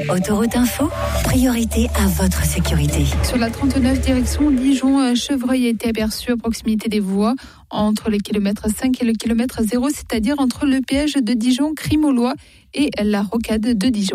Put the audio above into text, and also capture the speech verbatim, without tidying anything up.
Autoroute Info, priorité à votre sécurité. Sur la trente-neuf direction Dijon, un chevreuil a été aperçu à proximité des voies entre le kilomètre cinq et le kilomètre zéro, c'est-à-dire entre le péage de Dijon, Crimolois et la rocade de Dijon.